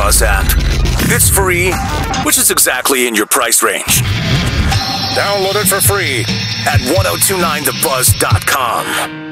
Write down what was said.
Buzz app. It's free, which is exactly in your price range. Download it for free at 1029thebuzz.com.